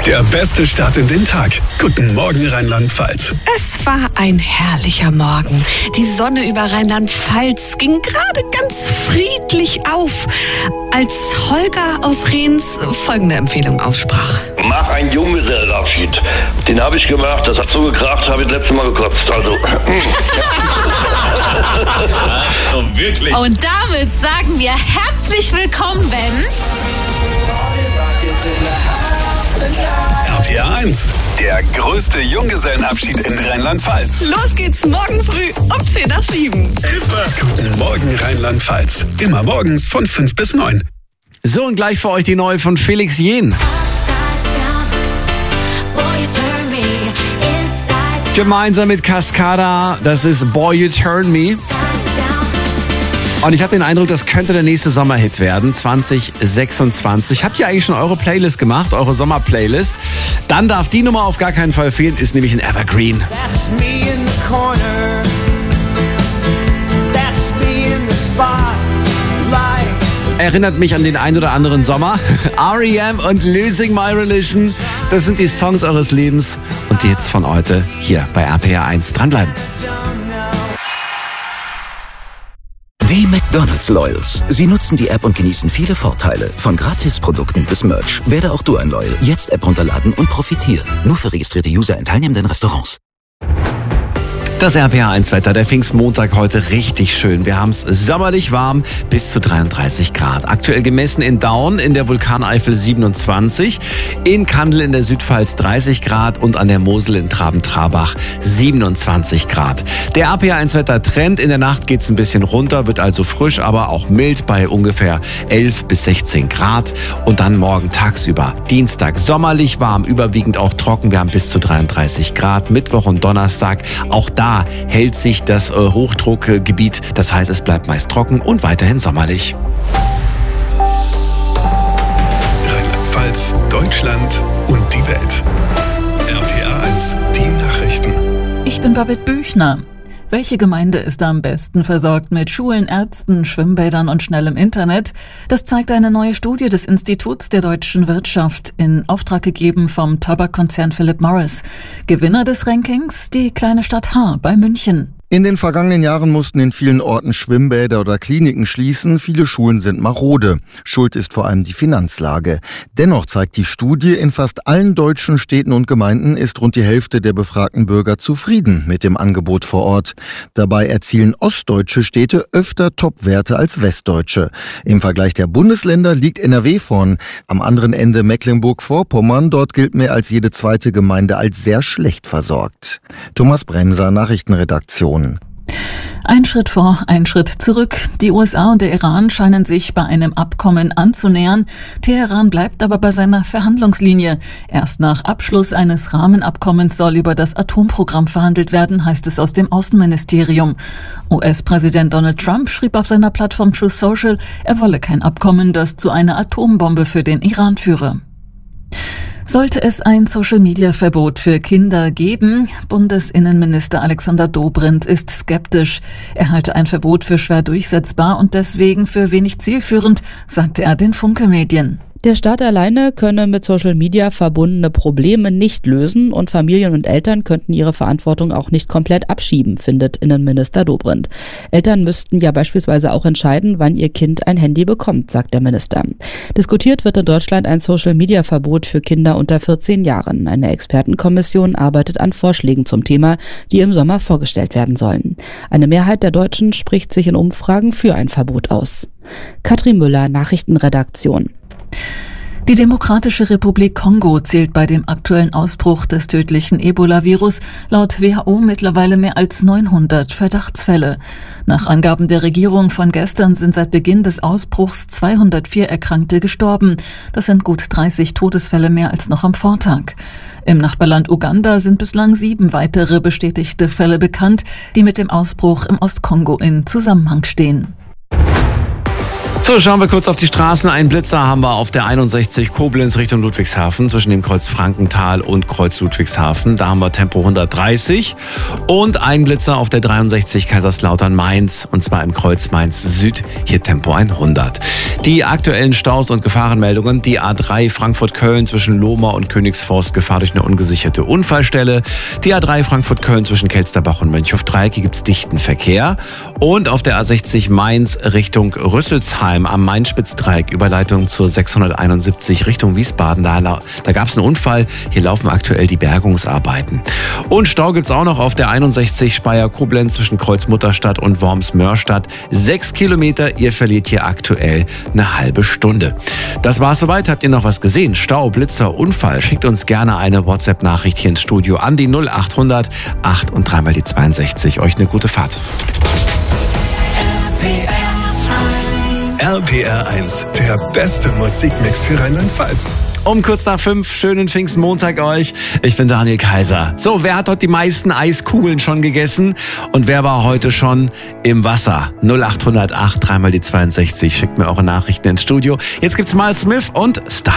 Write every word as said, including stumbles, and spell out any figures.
Der beste Start in den Tag. Guten Morgen, Rheinland-Pfalz. Es war ein herrlicher Morgen. Die Sonne über Rheinland-Pfalz ging gerade ganz friedlich auf, als Holger aus Rehns folgende Empfehlung aussprach. Mach einen Junggesellenabschied. Den habe ich gemacht, das hat so gekracht, habe ich das letzte Mal gekotzt. Also. Also wirklich. Und damit sagen wir herzlich willkommen, Ben. R P R eins, der größte Junggesellenabschied in Rheinland-Pfalz. Los geht's morgen früh um zehn nach sieben. Hilfe! Guten Morgen, Rheinland-Pfalz. Immer morgens von fünf bis neun. So, und gleich für euch die neue von Felix Jähn. Gemeinsam mit Cascada, das ist Boy You Turn Me. Und ich habe den Eindruck, das könnte der nächste Sommerhit werden, zwanzig sechsundzwanzig. Habt ihr eigentlich schon eure Playlist gemacht, eure Sommerplaylist? Dann darf die Nummer auf gar keinen Fall fehlen, ist nämlich ein Evergreen. That's me in the corner. That's me in the spotlight. Erinnert mich an den ein oder anderen Sommer. R E M und Losing My Religion, das sind die Songs eures Lebens und die Hits von heute hier bei R P R eins. Dranbleiben. Die McDonald's Loyals. Sie nutzen die App und genießen viele Vorteile. Von Gratisprodukten bis Merch. Werde auch du ein Loyal. Jetzt App runterladen und profitieren. Nur für registrierte User in teilnehmenden Restaurants. Das R P R eins Wetter, der Pfingstmontag heute richtig schön. Wir haben es sommerlich warm, bis zu dreiunddreißig Grad. Aktuell gemessen in Daun in der Vulkaneifel siebenundzwanzig, in Kandel in der Südpfalz dreißig Grad und an der Mosel in Traben-Trarbach siebenundzwanzig Grad. Der R P R eins Wetter Trend, in der Nacht geht es ein bisschen runter, wird also frisch, aber auch mild bei ungefähr elf bis sechzehn Grad. Und dann morgen tagsüber, Dienstag sommerlich warm, überwiegend auch trocken. Wir haben bis zu dreiunddreißig Grad. Mittwoch und Donnerstag, auch da hält sich das äh, Hochdruckgebiet, das heißt, es bleibt meist trocken und weiterhin sommerlich. Rheinland-Pfalz, Deutschland und die Welt. R P R eins, die Nachrichten. Ich bin Babette Büchner. Welche Gemeinde ist am besten versorgt mit Schulen, Ärzten, Schwimmbädern und schnellem Internet? Das zeigt eine neue Studie des Instituts der deutschen Wirtschaft, in Auftrag gegeben vom Tabakkonzern Philip Morris. Gewinner des Rankings, die kleine Stadt Haar bei München. In den vergangenen Jahren mussten in vielen Orten Schwimmbäder oder Kliniken schließen. Viele Schulen sind marode. Schuld ist vor allem die Finanzlage. Dennoch zeigt die Studie, in fast allen deutschen Städten und Gemeinden ist rund die Hälfte der befragten Bürger zufrieden mit dem Angebot vor Ort. Dabei erzielen ostdeutsche Städte öfter Topwerte als westdeutsche. Im Vergleich der Bundesländer liegt N R W vorn. Am anderen Ende Mecklenburg-Vorpommern. Dort gilt mehr als jede zweite Gemeinde als sehr schlecht versorgt. Thomas Bremser, Nachrichtenredaktion. Ein Schritt vor, ein Schritt zurück. Die U S A und der Iran scheinen sich bei einem Abkommen anzunähern. Teheran bleibt aber bei seiner Verhandlungslinie. Erst nach Abschluss eines Rahmenabkommens soll über das Atomprogramm verhandelt werden, heißt es aus dem Außenministerium. U S-Präsident Donald Trump schrieb auf seiner Plattform Truth Social, er wolle kein Abkommen, das zu einer Atombombe für den Iran führe. Sollte es ein Social-Media-Verbot für Kinder geben? Bundesinnenminister Alexander Dobrindt ist skeptisch. Er halte ein Verbot für schwer durchsetzbar und deswegen für wenig zielführend, sagte er den Funke-Medien. Der Staat alleine könne mit Social Media verbundene Probleme nicht lösen und Familien und Eltern könnten ihre Verantwortung auch nicht komplett abschieben, findet Innenminister Dobrindt. Eltern müssten ja beispielsweise auch entscheiden, wann ihr Kind ein Handy bekommt, sagt der Minister. Diskutiert wird in Deutschland ein Social Media Verbot für Kinder unter vierzehn Jahren. Eine Expertenkommission arbeitet an Vorschlägen zum Thema, die im Sommer vorgestellt werden sollen. Eine Mehrheit der Deutschen spricht sich in Umfragen für ein Verbot aus. Katrin Müller, Nachrichtenredaktion. Die Demokratische Republik Kongo zählt bei dem aktuellen Ausbruch des tödlichen Ebola-Virus laut W H O mittlerweile mehr als neunhundert Verdachtsfälle. Nach Angaben der Regierung von gestern sind seit Beginn des Ausbruchs zweihundertvier Erkrankte gestorben. Das sind gut dreißig Todesfälle mehr als noch am Vortag. Im Nachbarland Uganda sind bislang sieben weitere bestätigte Fälle bekannt, die mit dem Ausbruch im Ostkongo in Zusammenhang stehen. So, schauen wir kurz auf die Straßen. Einen Blitzer haben wir auf der einundsechzig Koblenz Richtung Ludwigshafen zwischen dem Kreuz Frankenthal und Kreuz Ludwigshafen. Da haben wir Tempo hundertdreißig. Und einen Blitzer auf der dreiundsechzig Kaiserslautern Mainz und zwar im Kreuz Mainz Süd. Hier Tempo hundert. Die aktuellen Staus und Gefahrenmeldungen. Die A drei Frankfurt-Köln zwischen Lohmar und Königsforst, Gefahr durch eine ungesicherte Unfallstelle. Die A drei Frankfurt-Köln zwischen Kelsterbach und Mönchhof-Dreieck. Hier gibt es dichten Verkehr. Und auf der A sechzig Mainz Richtung Rüsselsheim am Main-Spitz-Dreieck, Überleitung zur sechshunderteinundsiebzig Richtung Wiesbaden. Da, da gab es einen Unfall. Hier laufen aktuell die Bergungsarbeiten. Und Stau gibt es auch noch auf der einundsechzig Speyer-Koblenz zwischen Kreuz Mutterstadt und Worms-Mörstadt. Sechs Kilometer. Ihr verliert hier aktuell eine halbe Stunde. Das war's soweit. Habt ihr noch was gesehen? Stau, Blitzer, Unfall? Schickt uns gerne eine WhatsApp-Nachricht hier ins Studio an die null achthundert acht und dreimal die zweiundsechzig. Euch eine gute Fahrt. R P R eins, der beste Musikmix für Rheinland-Pfalz. Um kurz nach fünf, schönen Pfingstmontag euch. Ich bin Daniel Kaiser. So, wer hat heute die meisten Eiskugeln schon gegessen? Und wer war heute schon im Wasser? null achthundert acht, dreimal die zweiundsechzig. Schickt mir eure Nachrichten ins Studio. Jetzt gibt's Miles Smith und Star.